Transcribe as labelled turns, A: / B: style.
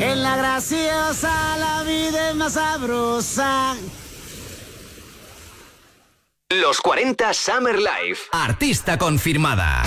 A: En la graciosa la vida es más sabrosa.
B: Los 40 Summer Live.
C: Artista confirmada.